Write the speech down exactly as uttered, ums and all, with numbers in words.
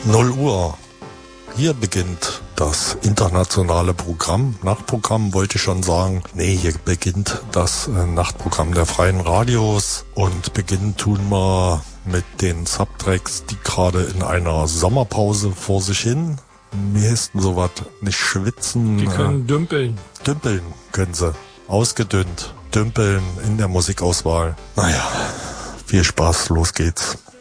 null Uhr. Hier beginnt das internationale Programm. Nachtprogramm wollte ich schon sagen. Nee, hier beginnt das äh, Nachtprogramm der freien Radios. Und beginnen tun wir mit den Subtracks, die gerade in einer Sommerpause vor sich hin. Wie heißt denn sowas? Nicht schwitzen. Die können äh, dümpeln. Dümpeln können sie. Ausgedünnt. Dümpeln in der Musikauswahl. Naja, viel Spaß, los geht's.